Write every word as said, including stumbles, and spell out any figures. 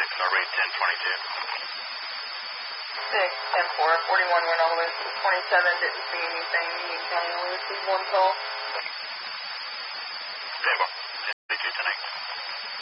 six, our rate ten twenty-two. six, ten four, forty-one went all the way to twenty-seven, didn't see anything. Union County only received one call. Stand by.